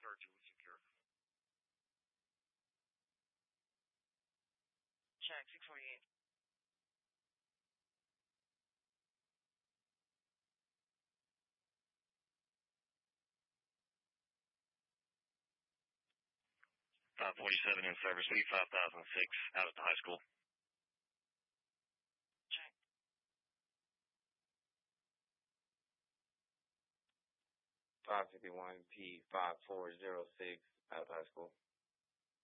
Check 648. 547 in service, leave 5006 out at the high school. Check. 551 P5406 out at the high school.